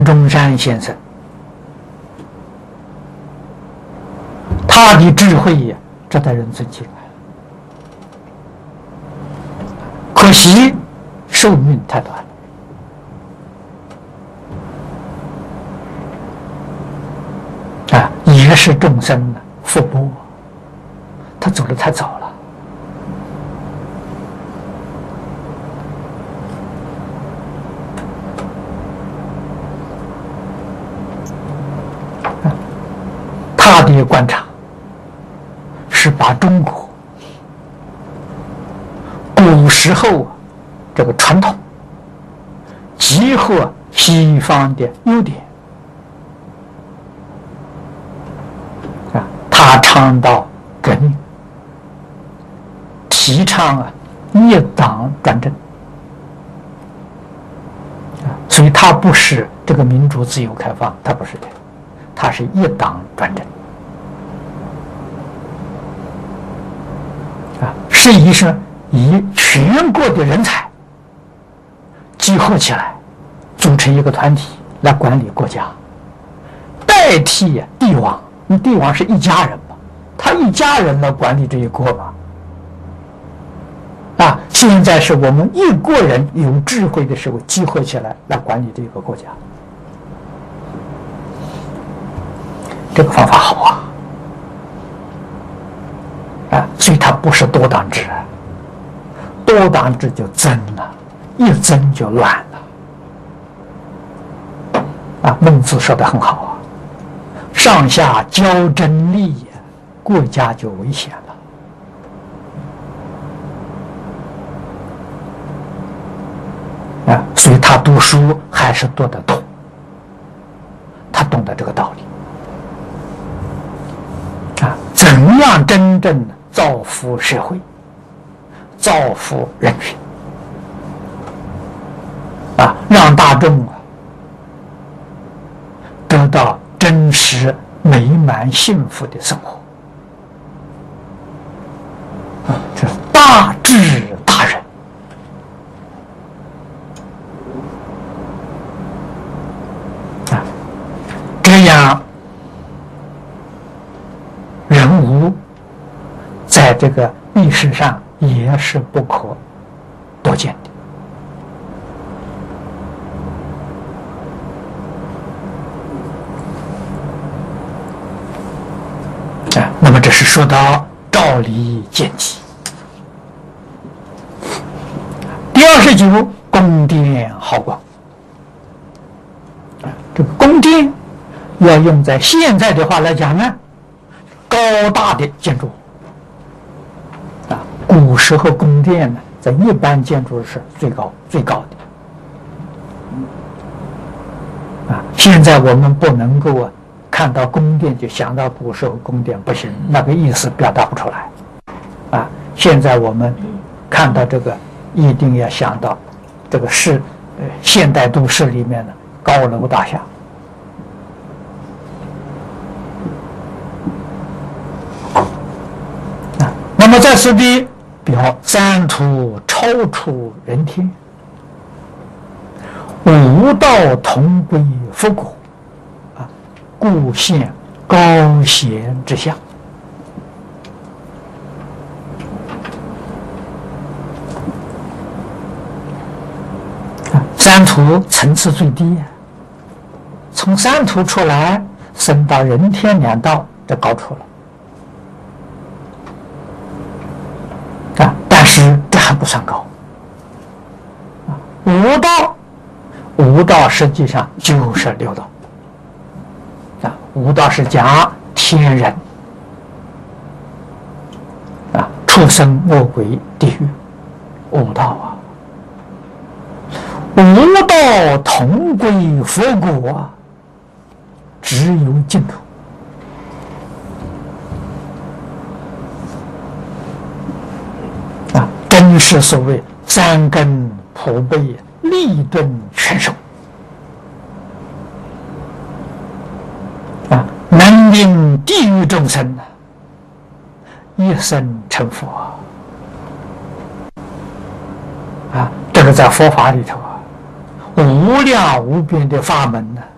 中山先生，他的智慧呀，值得人尊敬。可惜寿命太短了，也是众生的福报，他走得太早了。他的观察是把中国古时候这个传统结合西方的优点他倡导革命，提倡一党专政所以他不是这个民主自由开放，他不是的，他是一党专政实际上以全国的人才集合起来，组成一个团体来管理国家，代替帝王。帝王是一家人嘛，他一家人来管理这一国嘛。现在是我们一国人有智慧的时候集合起来来管理这个国家，这个方法好所以它不是多党制，多党制就争了，一争就乱了。孟子说得很好上下交争利益，国家就危险了。所以他读书还是读得懂，他懂得这个道理。怎样真正造福社会，造福人群让大众得到真实美满幸福的生活这是大智大仁这样人物在这个历史上也是不可多见的。那么这是说到照理见机。第29，宫殿好光。这个宫殿要用在现在的话来讲呢，高大的建筑古时候宫殿呢，在一般建筑是最高的现在我们不能够看到宫殿就想到古时候宫殿，不行，那个意思表达不出来现在我们看到这个一定要想到这个是现代都市里面的高楼大厦那么在此地表三途超出人天，五道同归佛果故现高贤之相三途层次最低从三途出来升到人天两道，这高处了但是这还不算高五道实际上就是六道五道是讲天人畜生恶鬼地狱五道五道同归佛果只有净土真是所谓三根普被利钝全收能令地狱众生一生成佛这个在佛法里头无量无边的法门